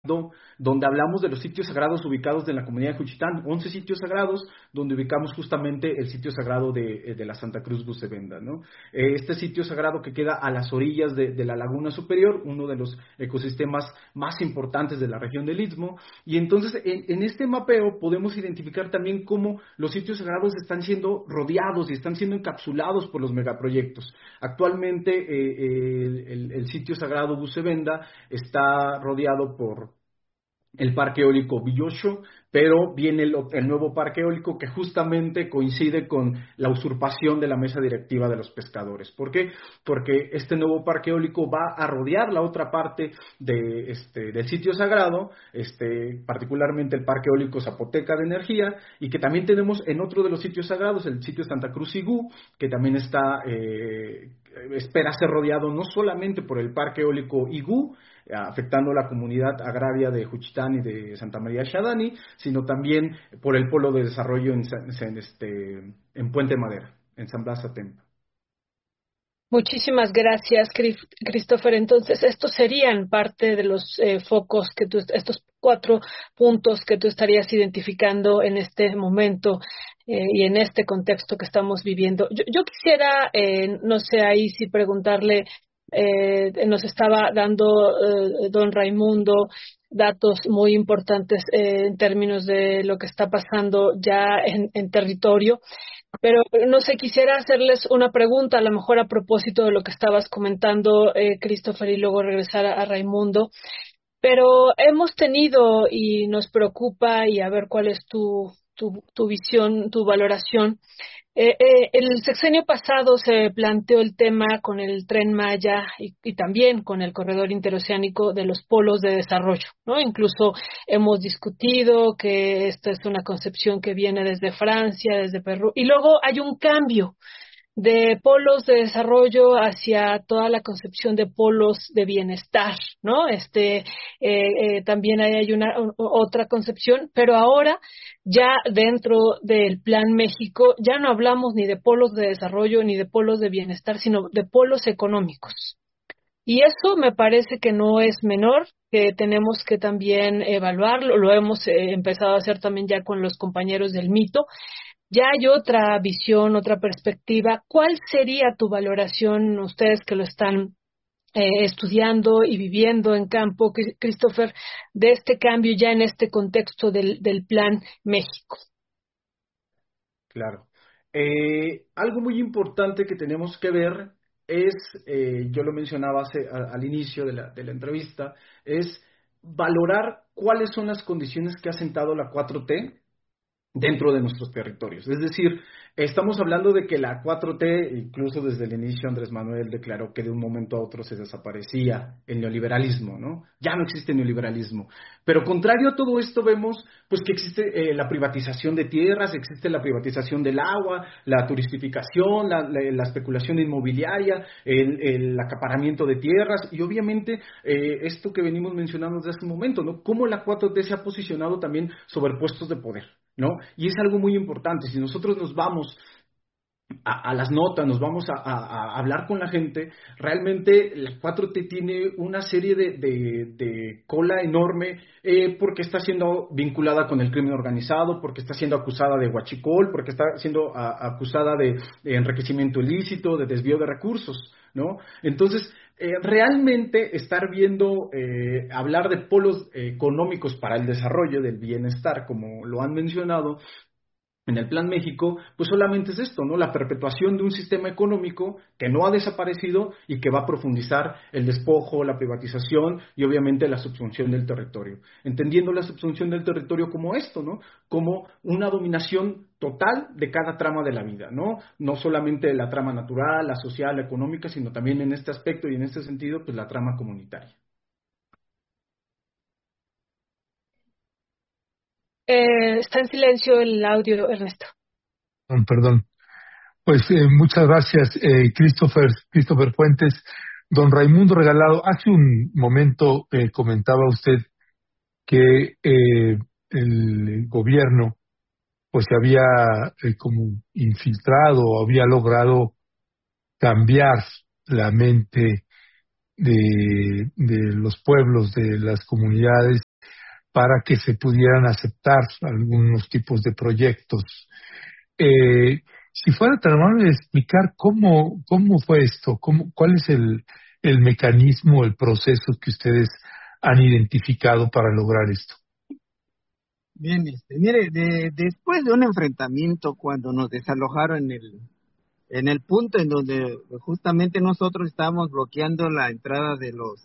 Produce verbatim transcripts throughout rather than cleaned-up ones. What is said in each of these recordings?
donde hablamos de los sitios sagrados ubicados en la comunidad de Juchitán, once sitios sagrados, donde ubicamos justamente el sitio sagrado de, de la Santa Cruz Bucebenda, ¿no? Este sitio sagrado que queda a las orillas de, de la Laguna Superior, uno de los ecosistemas más importantes de la región del Istmo, y entonces en, en este mapeo podemos identificar también cómo los sitios sagrados están siendo rodeados y están siendo encapsulados por los megaproyectos. Actualmente eh, el, el, el sitio sagrado Bucebenda está rodeado por el parque eólico Villosho, pero viene el, el nuevo parque eólico que justamente coincide con la usurpación de la mesa directiva de los pescadores. ¿Por qué? Porque este nuevo parque eólico va a rodear la otra parte de, este, del sitio sagrado, este, particularmente el parque eólico Zapoteca de Energía, y que también tenemos en otro de los sitios sagrados, el sitio Santa Cruz Igú, que también está, eh, espera ser rodeado no solamente por el parque eólico Igú, afectando a la comunidad agraria de Juchitán y de Santa María Xadani, sino también por el polo de desarrollo en, en, este, en Puente Madera, en San Blas Atempa. Muchísimas gracias, Christopher. Entonces, estos serían parte de los eh, focos, que tú, estos cuatro puntos que tú estarías identificando en este momento eh, y en este contexto que estamos viviendo. Yo, yo quisiera, eh, no sé, ahí sí preguntarle, eh, nos estaba dando eh, don Raimundo datos muy importantes eh, en términos de lo que está pasando ya en, en territorio. Pero no sé, quisiera hacerles una pregunta, a lo mejor a propósito de lo que estabas comentando, eh, Christopher, y luego regresar a, a Raimundo. Pero hemos tenido, y nos preocupa, y a ver cuál es tu, tu, tu visión, tu valoración. Eh, eh, el sexenio pasado se planteó el tema con el Tren Maya y, y también con el corredor interoceánico de los polos de desarrollo, ¿no? Incluso hemos discutido que esta es una concepción que viene desde Francia, desde Perú, y luego hay un cambio de polos de desarrollo hacia toda la concepción de polos de bienestar, ¿no? Este, eh, eh, también hay, hay una o, otra concepción, pero ahora ya dentro del Plan México ya no hablamos ni de polos de desarrollo ni de polos de bienestar, sino de polos económicos. Y eso me parece que no es menor, que tenemos que también evaluarlo, lo hemos eh, empezado a hacer también ya con los compañeros del Mito. Ya hay otra visión, otra perspectiva. ¿Cuál sería tu valoración, ustedes que lo están eh, estudiando y viviendo en campo, Christopher, de este cambio ya en este contexto del, del Plan México? Claro. Eh, algo muy importante que tenemos que ver es, eh, yo lo mencionaba hace, a, al inicio de la, de la entrevista, es valorar cuáles son las condiciones que ha sentado la cuatro T dentro de nuestros territorios. Es decir, estamos hablando de que la cuatro T, incluso desde el inicio Andrés Manuel declaró que de un momento a otro se desaparecía el neoliberalismo, ¿no? Ya no existe neoliberalismo. Pero contrario a todo esto vemos pues que existe eh, la privatización de tierras, existe la privatización del agua, la turistificación, la, la, la especulación inmobiliaria, el, el acaparamiento de tierras y obviamente eh, esto que venimos mencionando desde hace un momento, ¿no? Cómo la cuatro T se ha posicionado también sobre puestos de poder, ¿no? Y es algo muy importante. Si nosotros nos vamos a, a las notas, nos vamos a, a, a hablar con la gente, realmente la cuatro T tiene una serie de, de, de cola enorme eh, porque está siendo vinculada con el crimen organizado, porque está siendo acusada de huachicol, porque está siendo a, acusada de, de enriquecimiento ilícito, de desvío de recursos, ¿no? Entonces, eh, realmente estar viendo, eh, hablar de polos eh, económicos para el desarrollo del bienestar, como lo han mencionado en el Plan México, pues solamente es esto, ¿no? La perpetuación de un sistema económico que no ha desaparecido y que va a profundizar el despojo, la privatización y obviamente la subsunción del territorio. Entendiendo la subsunción del territorio como esto, ¿no? Como una dominación total de cada trama de la vida, ¿no? No solamente la trama natural, la social, la económica, sino también en este aspecto y en este sentido, pues la trama comunitaria. Eh, está en silencio el audio, Ernesto. Oh, perdón. Pues eh, muchas gracias, eh, Christopher, Christopher Fuentes. Don Raimundo Regalado, hace un momento eh, comentaba usted que eh, el gobierno pues se había eh, como infiltrado, había logrado cambiar la mente de, de los pueblos, de las comunidades, para que se pudieran aceptar algunos tipos de proyectos. Eh, si fuera tan amable de explicar cómo, cómo fue esto, cómo, cuál es el, el mecanismo, el proceso que ustedes han identificado para lograr esto. Bien, este, mire, de, después de un enfrentamiento cuando nos desalojaron en el, en el punto en donde justamente nosotros estábamos bloqueando la entrada de los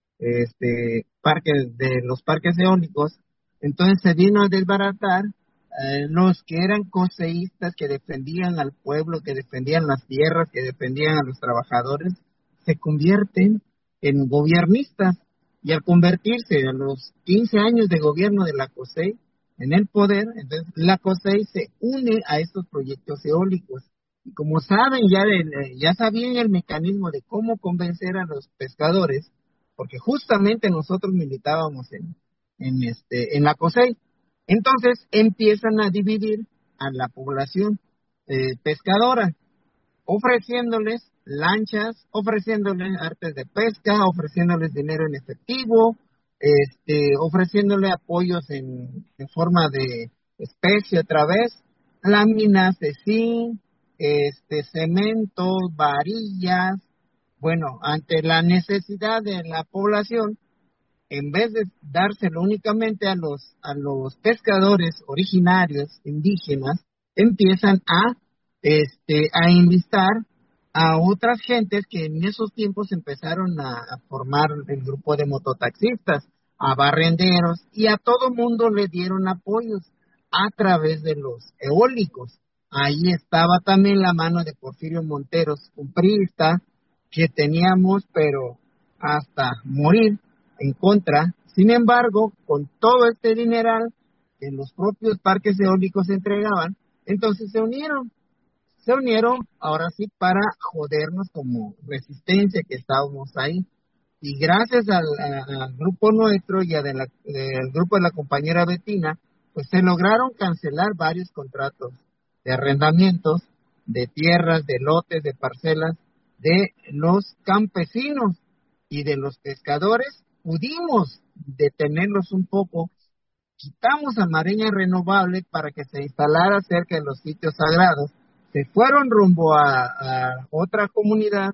este parques de los parques eólicos, entonces se vino a desbaratar eh, los que eran coseístas, que defendían al pueblo, que defendían las tierras, que defendían a los trabajadores, se convierten en gobiernistas, y al convertirse a los quince años de gobierno de la COSEI en el poder, entonces la COSEI se une a estos proyectos eólicos. Y como saben, ya, el, ya sabían el mecanismo de cómo convencer a los pescadores, porque justamente nosotros militábamos en, en, este, en la COSEI. Entonces empiezan a dividir a la población eh, pescadora, ofreciéndoles lanchas, ofreciéndoles artes de pesca, ofreciéndoles dinero en efectivo, este, ofreciéndole apoyos en, en forma de especie otra vez, láminas de zinc, este, cementos, varillas. Bueno, ante la necesidad de la población, en vez de dárselo únicamente a los a los pescadores originarios indígenas, empiezan a este a enlistar a otras gentes que en esos tiempos empezaron a, a formar el grupo de mototaxistas, a barrenderos, y a todo mundo le dieron apoyos a través de los eólicos. Ahí estaba también la mano de Porfirio Monteros, un priista que teníamos, pero hasta morir, en contra. Sin embargo, con todo este dineral que los propios parques eólicos entregaban, entonces se unieron, se unieron ahora sí para jodernos como resistencia que estábamos ahí. Y gracias al, a, al grupo nuestro y al grupo de la compañera Betina, pues se lograron cancelar varios contratos de arrendamientos, de tierras, de lotes, de parcelas, de los campesinos y de los pescadores. Pudimos detenerlos un poco, quitamos a Mareña Renovable para que se instalara cerca de los sitios sagrados, se fueron rumbo a, a otra comunidad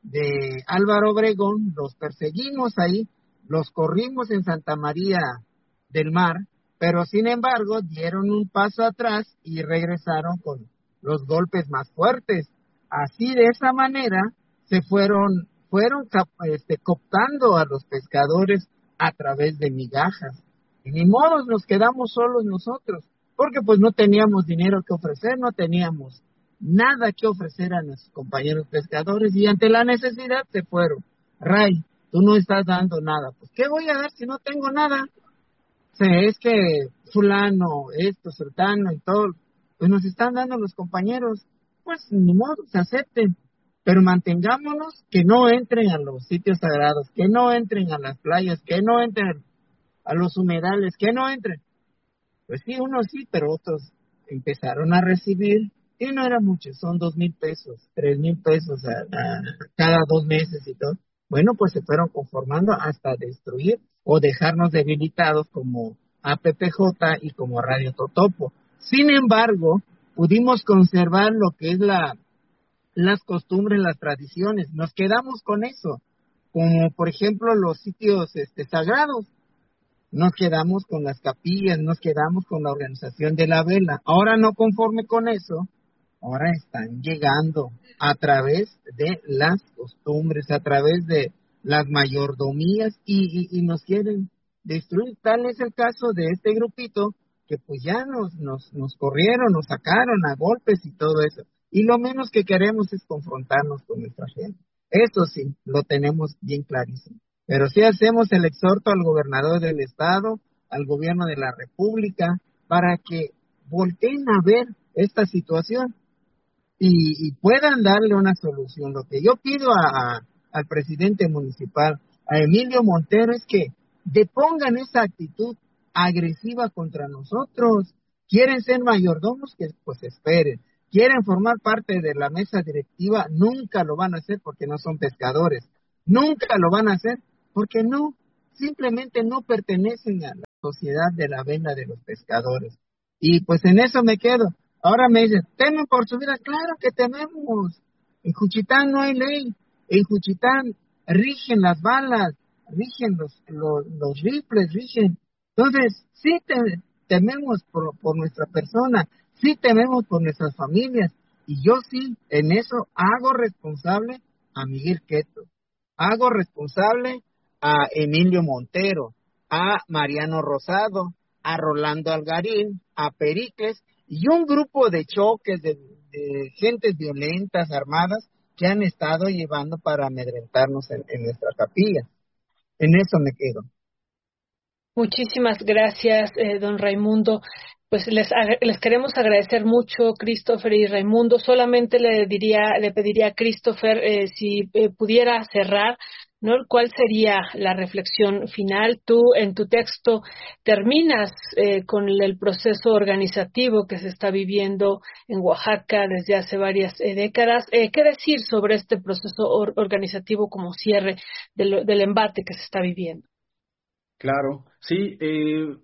de Álvaro Obregón, los perseguimos ahí, los corrimos en Santa María del Mar, pero sin embargo dieron un paso atrás y regresaron con los golpes más fuertes. Así, de esa manera se fueron fueron este, cooptando a los pescadores a través de migajas. Y ni modo, nos quedamos solos nosotros, porque pues no teníamos dinero que ofrecer, no teníamos nada que ofrecer a nuestros compañeros pescadores, y ante la necesidad se fueron. Ray, tú no estás dando nada. Pues, ¿qué voy a dar si no tengo nada? O sea, es que fulano, esto, sultano y todo, pues nos están dando los compañeros. Pues ni modo, se acepten. Pero mantengámonos que no entren a los sitios sagrados, que no entren a las playas, que no entren a los humedales, que no entren. Pues sí, unos sí, pero otros empezaron a recibir, y no era mucho, son dos mil pesos, tres mil pesos a, a cada dos meses y todo. Bueno, pues se fueron conformando hasta destruir o dejarnos debilitados como A P P J y como Radio Totopo. Sin embargo, pudimos conservar lo que es la las costumbres, las tradiciones, nos quedamos con eso, como por ejemplo los sitios este, sagrados, nos quedamos con las capillas, nos quedamos con la organización de la vela. Ahora, no conforme con eso, ahora están llegando a través de las costumbres, a través de las mayordomías, y, y, y nos quieren destruir. Tal es el caso de este grupito, que pues ya nos, nos, nos corrieron, nos sacaron a golpes y todo eso. Y lo menos que queremos es confrontarnos con nuestra gente. Eso sí, lo tenemos bien clarísimo. Pero sí hacemos el exhorto al gobernador del estado, al gobierno de la república, para que volteen a ver esta situación y, y puedan darle una solución. Lo que yo pido a, a, al presidente municipal, a Emilio Montero, es que depongan esa actitud agresiva contra nosotros. Quieren ser mayordomos, que pues esperen. Quieren formar parte de la mesa directiva, nunca lo van a hacer porque no son pescadores. Nunca lo van a hacer porque no simplemente no pertenecen a la sociedad de la venda de los pescadores. Y pues en eso me quedo. Ahora me dicen, ¿temen por su vida? Claro que tememos. En Juchitán no hay ley. En Juchitán rigen las balas, rigen los, los, los rifles, rigen. Entonces, sí te, tememos por, por nuestra persona, sí tememos por nuestras familias. Y yo sí, en eso hago responsable a Miguel Queto, hago responsable a Emilio Montero, a Mariano Rosado, a Rolando Algarín, a Pericles y un grupo de choques de, de gentes violentas, armadas, que han estado llevando para amedrentarnos en, en nuestra capilla. En eso me quedo. Muchísimas gracias, eh, don Raimundo. Pues les, les queremos agradecer mucho, Christopher y Raimundo. Solamente le diría, le pediría a Christopher eh, si eh, pudiera cerrar, ¿no? ¿Cuál sería la reflexión final? Tú en tu texto terminas eh, con el proceso organizativo que se está viviendo en Oaxaca desde hace varias eh, décadas. Eh, ¿Qué decir sobre este proceso or- organizativo como cierre del, del embate que se está viviendo? Claro, sí, eh,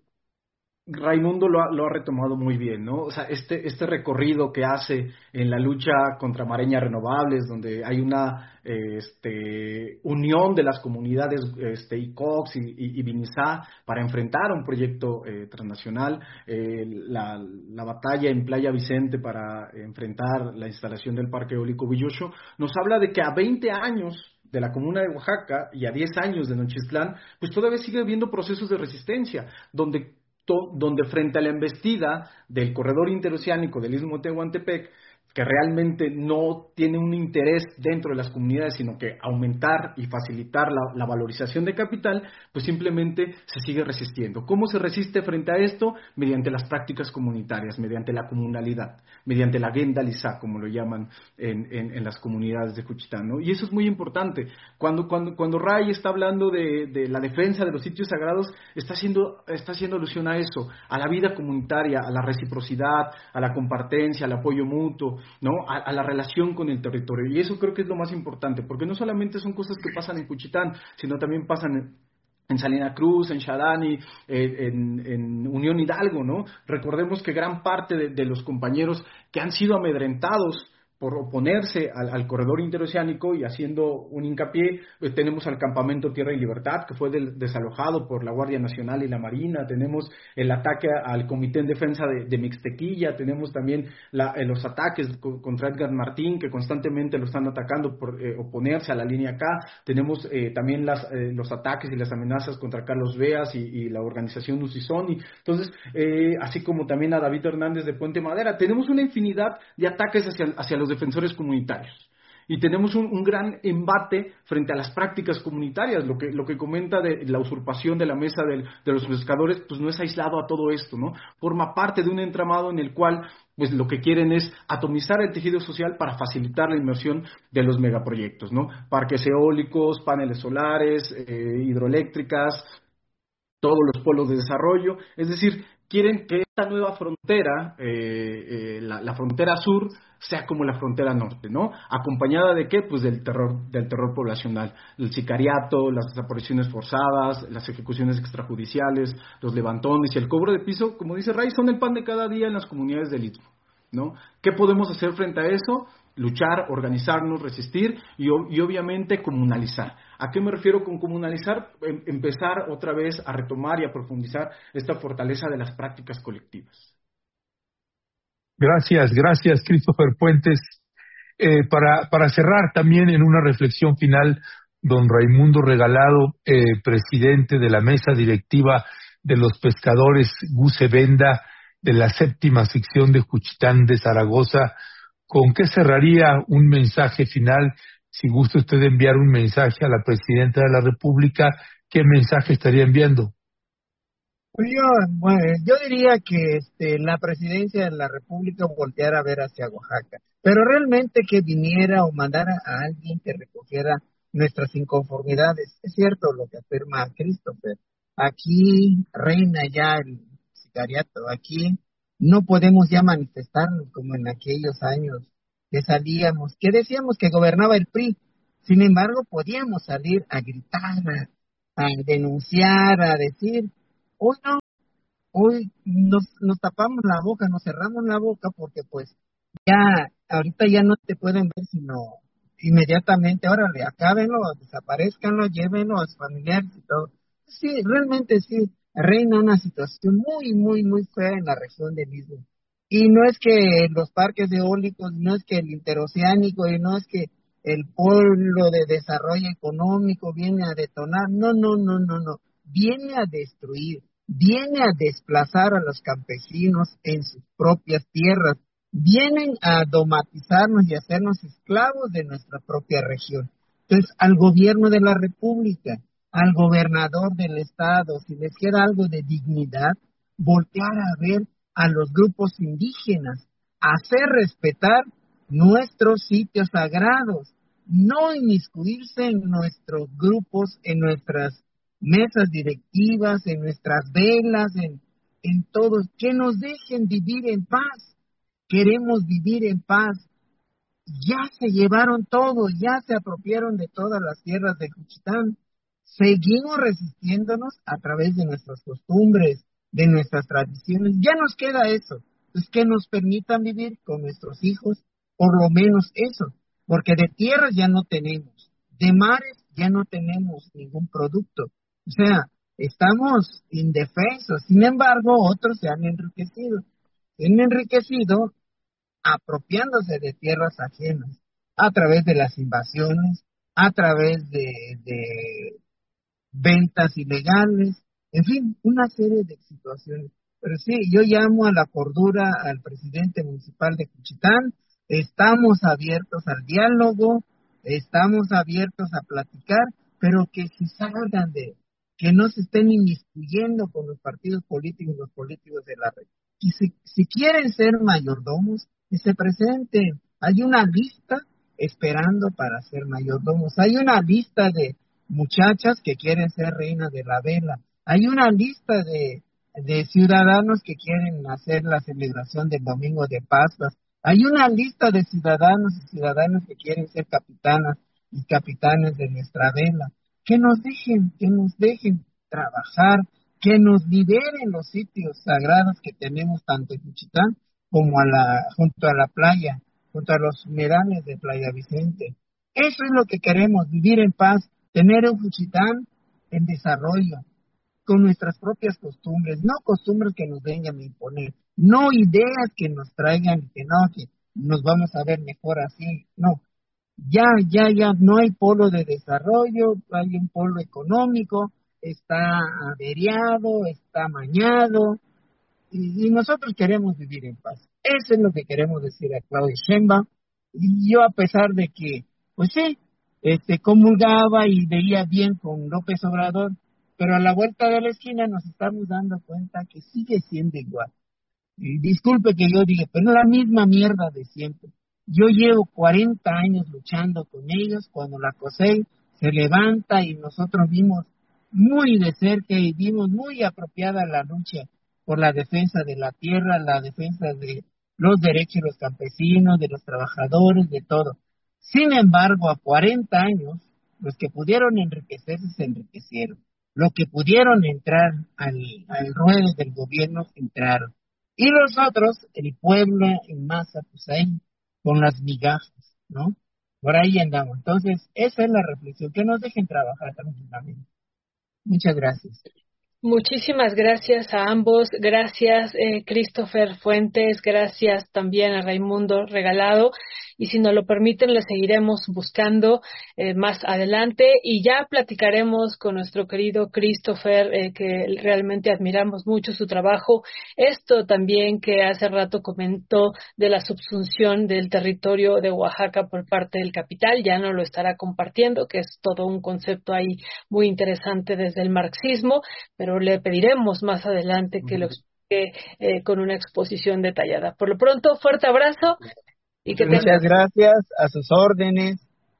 Raimundo lo ha, lo ha retomado muy bien, ¿no? O sea, este, este recorrido que hace en la lucha contra Mareñas Renovables, donde hay una eh, este, unión de las comunidades este, ICOX y, y, y Vinizá para enfrentar un proyecto eh, transnacional, eh, la, la batalla en Playa Vicente para enfrentar la instalación del Parque Eólico Villucho, nos habla de que a veinte años de la comuna de Oaxaca y a diez años de Nochistlán, pues todavía sigue habiendo procesos de resistencia, donde donde frente a la embestida del corredor interoceánico del Istmo de Tehuantepec, que realmente no tiene un interés dentro de las comunidades, sino que aumentar y facilitar la, la valorización de capital, pues simplemente se sigue resistiendo. ¿Cómo se resiste frente a esto? Mediante las prácticas comunitarias, mediante la comunalidad, mediante la gendalizá, como lo llaman en, en, en las comunidades de Juchitán, ¿no? Y eso es muy importante. Cuando, cuando, cuando Ray está hablando de, de la defensa de los sitios sagrados, está haciendo, está haciendo alusión a eso, a la vida comunitaria, a la reciprocidad, a la compartencia, al apoyo mutuo, ¿no? A, a la relación con el territorio. Y eso creo que es lo más importante, porque no solamente son cosas que pasan en Juchitán, sino también pasan en, en Salina Cruz, en Xadani, eh, en, en Unión Hidalgo, ¿no? Recordemos que gran parte de, de los compañeros que han sido amedrentados por oponerse al, al corredor interoceánico y haciendo un hincapié, pues tenemos al campamento Tierra y Libertad, que fue del, desalojado por la Guardia Nacional y la Marina, tenemos el ataque al Comité en Defensa de, de Mixtequilla, tenemos también la, eh, los ataques contra Edgar Martín, que constantemente lo están atacando por eh, oponerse a la línea K, tenemos eh, también las, eh, los ataques y las amenazas contra Carlos Beas y, y la organización Usisoni, entonces, eh, así como también a David Hernández de Puente Madera, tenemos una infinidad de ataques hacia, hacia los defensores comunitarios. Y tenemos un, un gran embate frente a las prácticas comunitarias. Lo que, lo que comenta de la usurpación de la mesa del, de los pescadores, pues no es aislado a todo esto, ¿no? Forma parte de un entramado en el cual, pues lo que quieren es atomizar el tejido social para facilitar la inmersión de los megaproyectos, ¿no? Parques eólicos, paneles solares, eh, hidroeléctricas, todos los polos de desarrollo, es decir, quieren que esta nueva frontera, eh, eh, la, la frontera sur, sea como la frontera norte, ¿no? ¿Acompañada de qué? Pues del terror, del terror poblacional, el sicariato, las desapariciones forzadas, las ejecuciones extrajudiciales, los levantones y el cobro de piso, como dice Ray, son el pan de cada día en las comunidades del Istmo, ¿no? ¿Qué podemos hacer frente a eso? Luchar, organizarnos, resistir y, y obviamente comunalizar. ¿A qué me refiero con comunalizar? Em, empezar otra vez a retomar y a profundizar esta fortaleza de las prácticas colectivas. Gracias, gracias, Christopher Puentes. Eh, para, para cerrar también en una reflexión final, don Raimundo Regalado, eh, presidente de la mesa directiva de los pescadores Gusevenda de la séptima sección de Juchitán de Zaragoza, ¿con qué cerraría un mensaje final? Si gusta usted enviar un mensaje a la Presidenta de la República, ¿qué mensaje estaría enviando? Pues yo, bueno, yo diría que este, la Presidencia de la República volteara a ver hacia Oaxaca, pero realmente que viniera o mandara a alguien que recogiera nuestras inconformidades. Es cierto lo que afirma Christopher. Aquí reina ya el sicariato, aquí no podemos ya manifestarnos como en aquellos años que salíamos, que decíamos que gobernaba el P R I. Sin embargo, podíamos salir a gritar, a, a denunciar, a decir, hoy no, hoy nos, nos tapamos la boca, nos cerramos la boca porque pues ya, ahorita ya no te pueden ver sino inmediatamente, órale, acábenlo, desaparezcanlo, llévenlo a sus familiares y todo. Sí, realmente sí, reina una situación muy, muy, muy fea en la región del Istmo. Y no es que los parques eólicos, no es que el interoceánico, y no es que el polo de desarrollo económico viene a detonar, no, no, no, no, no, viene a destruir, viene a desplazar a los campesinos en sus propias tierras, vienen a domatizarnos y hacernos esclavos de nuestra propia región. Entonces, al gobierno de la República, al gobernador del estado, si les queda algo de dignidad, voltear a ver a los grupos indígenas, hacer respetar nuestros sitios sagrados, no inmiscuirse en nuestros grupos, en nuestras mesas directivas, en nuestras velas, en, en todo, que nos dejen vivir en paz. Queremos vivir en paz. Ya se llevaron todo, ya se apropiaron de todas las tierras de Juchitán. Seguimos resistiéndonos a través de nuestras costumbres, de nuestras tradiciones. Ya nos queda eso. Pues que nos permitan vivir con nuestros hijos, por lo menos eso. Porque de tierras ya no tenemos, de mares ya no tenemos ningún producto. O sea, estamos indefensos. Sin embargo, otros se han enriquecido. Se han enriquecido apropiándose de tierras ajenas, a través de las invasiones, a través de, de ventas ilegales, en fin, una serie de situaciones. Pero sí, yo llamo a la cordura al presidente municipal de Juchitán, estamos abiertos al diálogo, estamos abiertos a platicar, pero que se salgan de, que no se estén inmiscuyendo con los partidos políticos y los políticos de la red. Y si, si quieren ser mayordomos, que se presenten. Hay una lista esperando para ser mayordomos. Hay una lista de muchachas que quieren ser reinas de la vela. Hay una lista de, de ciudadanos que quieren hacer la celebración del Domingo de Pascuas. Hay una lista de ciudadanos y ciudadanas que quieren ser capitanas y capitanes de nuestra vela. Que nos dejen, que nos dejen trabajar, que nos liberen los sitios sagrados que tenemos tanto en Juchitán como a la, junto a la playa, junto a los humedales de Playa Vicente. Eso es lo que queremos, vivir en paz, tener un Juchitán en desarrollo, con nuestras propias costumbres, no costumbres que nos vengan a imponer, no ideas que nos traigan, que no, que nos vamos a ver mejor así, no. Ya, ya, ya, no hay polo de desarrollo, hay un polo económico, está averiado, está amañado, y, y nosotros queremos vivir en paz. Eso es lo que queremos decir a Claudia Sheinbaum. Y yo, a pesar de que, pues sí, este, comulgaba y veía bien con López Obrador, pero a la vuelta de la esquina nos estamos dando cuenta que sigue siendo igual. Y disculpe que yo diga, pero es la misma mierda de siempre. Yo llevo cuarenta años luchando con ellos, cuando la COSEI se levanta y nosotros vimos muy de cerca y vimos muy apropiada la lucha por la defensa de la tierra, la defensa de los derechos de los campesinos, de los trabajadores, de todo. Sin embargo, a cuarenta años, los que pudieron enriquecerse se enriquecieron. Los que pudieron entrar al, al ruedo del gobierno entraron. Y los otros, el pueblo en masa, pues ahí, con las migajas, ¿no? Por ahí andamos. Entonces, esa es la reflexión, que nos dejen trabajar tranquilamente. Muchas gracias. Muchísimas gracias a ambos. Gracias, eh, Christopher Fuentes. Gracias también a Raimundo Regalado. Y si nos lo permiten, le seguiremos buscando eh, más adelante. Y ya platicaremos con nuestro querido Christopher, eh, que realmente admiramos mucho su trabajo. Esto también que hace rato comentó de la subsunción del territorio de Oaxaca por parte del capital, ya no lo estará compartiendo, que es todo un concepto ahí muy interesante desde el marxismo, pero le pediremos más adelante que lo explique eh, con una exposición detallada. Por lo pronto, fuerte abrazo y que Muchas tengan... gracias, a sus órdenes.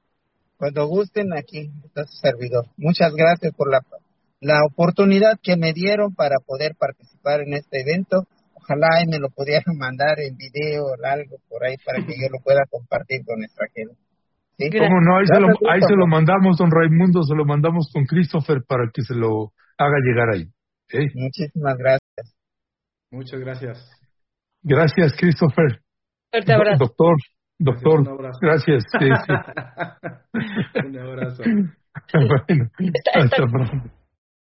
Cuando gusten, aquí está su servidor. Muchas gracias por la, la oportunidad que me dieron para poder participar en este evento. Ojalá y me lo pudieran mandar en video o algo por ahí para que yo lo pueda compartir con nuestra gente. Sí. ¿Cómo no? Ahí, se lo, Gracias, ahí se Christopher. lo mandamos, don Raimundo, se lo mandamos con Christopher para que se lo haga llegar ahí. ¿eh? Muchísimas gracias. Muchas gracias. Gracias, Christopher. Fuerte Do- abrazo. doctor, Gracias, doctor, un abrazo. gracias. Sí, sí. Un abrazo. Bueno, Está, está hasta pronto.